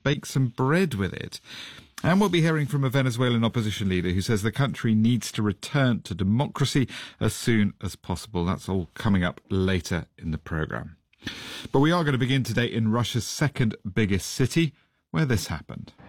bake some bread with it. And we'll be hearing from a Venezuelan opposition leader who says the country needs to return to democracy as soon as possible. That's all coming up later in the programme. But we are going to begin today in Russia's second biggest city, where this happened.